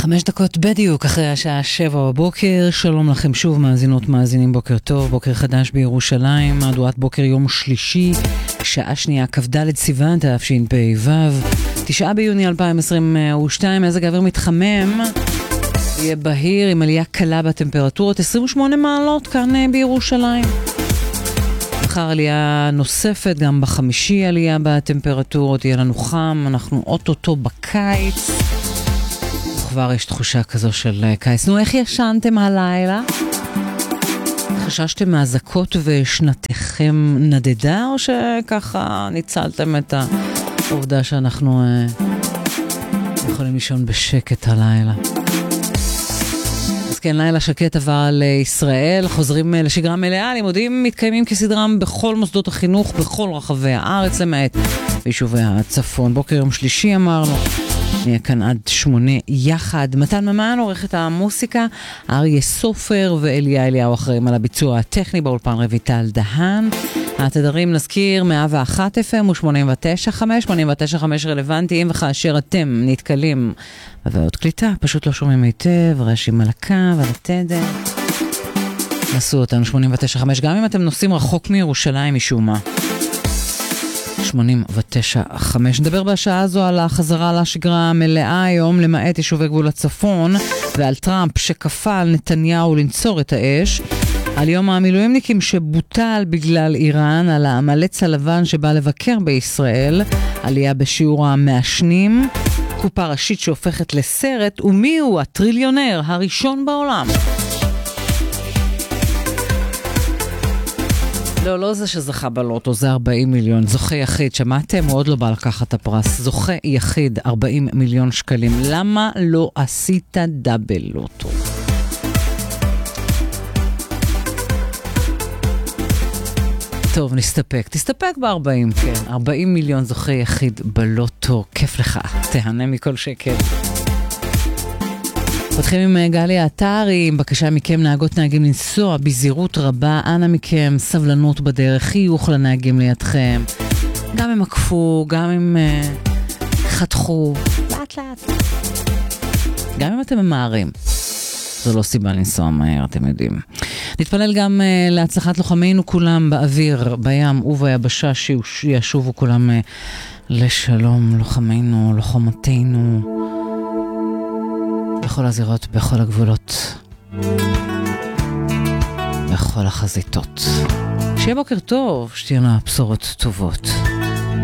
5 דקות בדיוק אחרי השעה 7 בבוקר. שלום לכם שוב מאזינות מאזינים, בוקר טוב, בוקר חדש בירושלים, מהדורת בוקר יום שלישי, שעה שנייה כ"ד סיוון תשפ"ו, 9 ביוני 2022. מזג האוויר מתחמם, יהיה בהיר עם עלייה קלה בטמפרטורות, 28 מעלות כאן בירושלים. מחר עלייה נוספת, גם בחמישי עלייה בטמפרטורות, יהיה לנו חם, אנחנו אוטוטו בקיץ. כבר יש תחושה כזו של קיץ. נו, איך ישנתם הלילה? חששתם מהזקות ושנתכם נדדה, או שככה ניצלתם את העובדה שאנחנו יכולים לישון בשקט הלילה? אז כן, לילה שקט עבר לישראל, חוזרים לשגרה מלאה, לימודים מתקיימים כסדרם בכל מוסדות החינוך, בכל רחבי הארץ, למעט ביישובי הצפון. בוקר יום שלישי אמרנו, נהיה כאן עד 8 יחד. מתן ממן עורך את המוסיקה, אריה סופר ואליה אליהו אחראים על הביצוע הטכני, באולפן רויטל דהן. התדרים נזכיר 101 FM ו89.5, 89.5 רלוונטיים, וכאשר אתם נתקלים בבעיות קליטה, פשוט לא שומעים היטב, רעשים על הקו, על התדר, נסו אותנו 89.5, גם אם אתם נוסעים רחוק מירושלים משום מה. 89.5. נדבר בשעה הזו על החזרה לשגרה המלאה היום, למעט יישובי גבול הצפון, ועל טראמפ שכפה על נתניהו לנצור את האש, על יום המילואימניקים שבוטל בגלל איראן, על המלץ הלבן שבא לבקר בישראל, עלייה בשיעור המעשנים, קופה ראשית שהופכת לסרט, ומי הוא הטריליונר הראשון בעולם. לא זה שזכה בלוטו, זה 40 מיליון. זוכה יחיד, שמעתם? הוא עוד לא בא לקחת את הפרס. זוכה יחיד, 40 מיליון שקלים. למה לא עשית דאבל לוטו? טוב, תסתפק ב-40, כן. 40 מיליון זוכה יחיד בלוטו. כיף לך, תהנה מכל שקל. פותחים עם גלי האתרי, עם בקשה מכם נהגות נהגים לנסוע בזהירות רבה, אנא מכם, סבלנות בדרך, חיוך לנהגים לידכם, גם אם עקפו, גם אם חתכו, לאט לאט, גם אם אתם ממהרים, זו לא סיבה לנסוע מהר, אתם יודעים. נתפלל גם להצלחת לוחמינו כולם באוויר, בים וביבשה, שישובו כולם לשלום, לוחמינו, לוחמותינו, בכל הזירות, בכל הגבולות, בכל החזיתות. שיהיה בוקר טוב, שתהיינה בשורות טובות.